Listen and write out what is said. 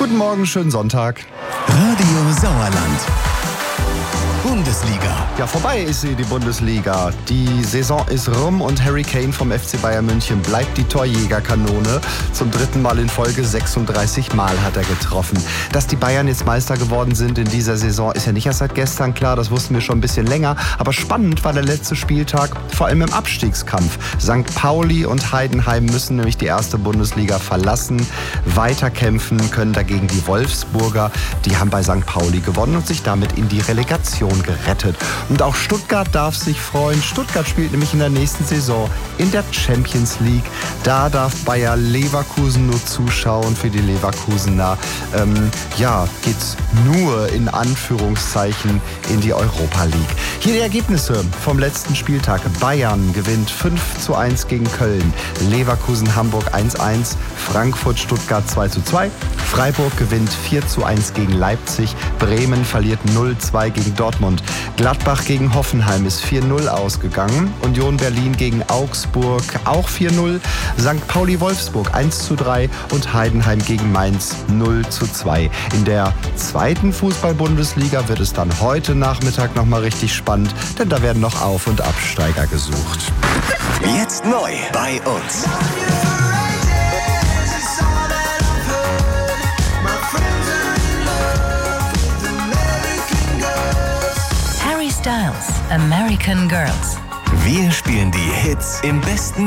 Guten Morgen, schönen Sonntag. Radio Sauerland. Bundesliga. Ja, vorbei ist sie, die Bundesliga. Die Saison ist rum und Harry Kane vom FC Bayern München bleibt die Torjägerkanone. Zum 3. Mal in Folge, 36 Mal hat er getroffen. Dass die Bayern jetzt Meister geworden sind in dieser Saison, ist ja nicht erst seit gestern klar. Das wussten wir schon ein bisschen länger. Aber spannend war der letzte Spieltag, vor allem im Abstiegskampf. St. Pauli und Heidenheim müssen nämlich die erste Bundesliga verlassen, weiterkämpfen können dagegen die Wolfsburger. Die haben bei St. Pauli gewonnen und sich damit in die Relegation gerettet. Und auch Stuttgart darf sich freuen. Stuttgart spielt nämlich in der nächsten Saison in der Champions League. Da darf Bayer Leverkusen nur zuschauen. Für die Leverkusener geht's nur in Anführungszeichen in die Europa League. Hier die Ergebnisse vom letzten Spieltag. Bayern gewinnt 5:1 gegen Köln. Leverkusen Hamburg 1:1. Frankfurt Stuttgart 2:2. Freiburg gewinnt 4:1 gegen Leipzig. Bremen verliert 0:2 gegen Dortmund. Gladbach gegen Hoffenheim ist 4:0 ausgegangen. Union Berlin gegen Augsburg auch 4:0. St. Pauli Wolfsburg 1:3 und Heidenheim gegen Mainz 0:2. In der zweiten Fußball-Bundesliga wird es dann heute Nachmittag nochmal richtig spannend, denn da werden noch Auf- und Absteiger gesucht. Jetzt neu bei uns. Harry Styles, American Girls. Wir spielen die Hits im besten